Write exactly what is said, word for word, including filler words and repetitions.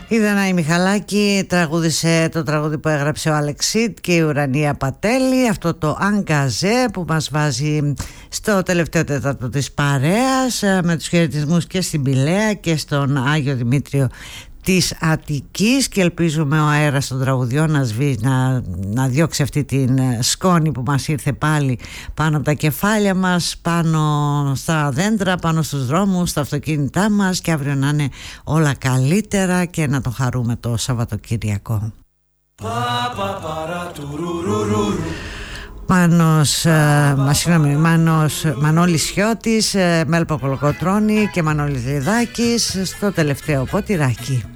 Η Δανάη Μιχαλάκη τραγούδισε το τραγούδι που έγραψε ο Αλεξίτ και η Ουρανία Πατέλη, αυτό το Αγκαζέ που μας βάζει στο τελευταίο τέταρτο της παρέας, με τους χαιρετισμούς και στην Πηλαία και στον Άγιο Δημήτριο της Αττικής, και ελπίζουμε ο αέρας των τραγουδιών να, σβήσει, να, να διώξει αυτή την σκόνη που μας ήρθε πάλι πάνω από τα κεφάλια μας, πάνω στα δέντρα, πάνω στους δρόμους, στα αυτοκίνητά μας, και αύριο να είναι όλα καλύτερα και να το χαρούμε το Σαββατοκυριακό. Μάνος, μα, συγγνώμη, Μάνος, Μανώλης Σιώτης, Μέλπα Κολοκοτρώνη και Μανώλης Λιδάκης στο τελευταίο ποτηράκι.